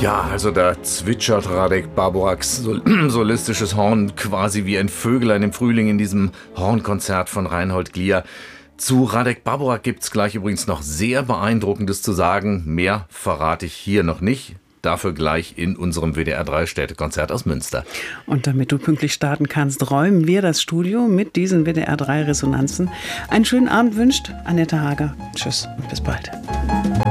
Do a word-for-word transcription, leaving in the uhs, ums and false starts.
Ja, also da zwitschert Radek Baboraks sol solistisches Horn quasi wie ein Vöglein im Frühling in diesem Hornkonzert von Reinhold Glier. Zu Radek Báborak gibt's gleich übrigens noch sehr Beeindruckendes zu sagen. Mehr verrate ich hier noch nicht. Dafür gleich in unserem W D R drei Städtekonzert aus Münster. Und damit du pünktlich starten kannst, räumen wir das Studio mit diesen W D R drei Resonanzen. Einen schönen Abend wünscht Annette Hager. Tschüss und bis bald.